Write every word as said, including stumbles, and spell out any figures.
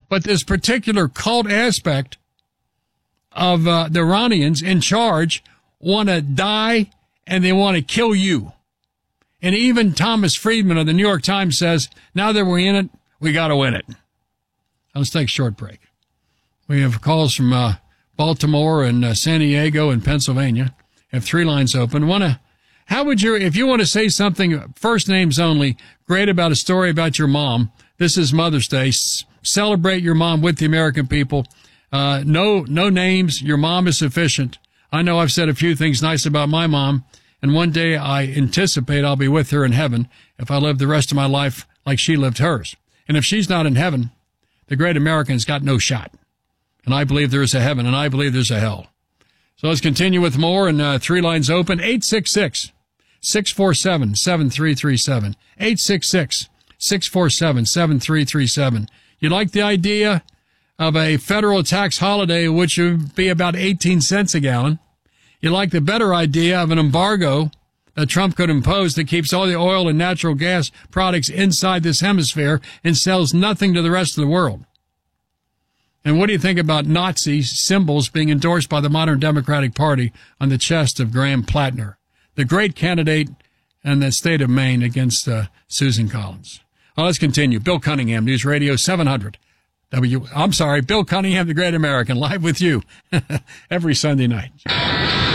But this particular cult aspect of uh, the Iranians in charge want to die and they want to kill you. And even Thomas Friedman of the New York Times says, now that we're in it, we got to win it. Let's take a short break. We have calls from uh, Baltimore and uh, San Diego and Pennsylvania. Have three lines open. Want to? How would you, if you want to say something, first names only, great about a story about your mom? This is Mother's Day. S- celebrate your mom with the American people. Uh, no, no names. Your mom is sufficient. I know I've said a few things nice about my mom, and one day I anticipate I'll be with her in heaven if I live the rest of my life like she lived hers. And if she's not in heaven, the great American's got no shot. And I believe there is a heaven, and I believe there's a hell. So let's continue with more, and uh, three lines open, eight six six, six four seven, seven three three seven, eight six six, six four seven, seven three three seven. You like the idea of a federal tax holiday, which would be about eighteen cents a gallon? You like the better idea of an embargo that Trump could impose that keeps all the oil and natural gas products inside this hemisphere and sells nothing to the rest of the world? And what do you think about Nazi symbols being endorsed by the modern Democratic Party on the chest of Graham Plattner, the great candidate in the state of Maine against uh, Susan Collins? Well, let's continue. Bill Cunningham, News Radio seven hundred. W. I'm sorry, Bill Cunningham, the Great American, live with you every Sunday night.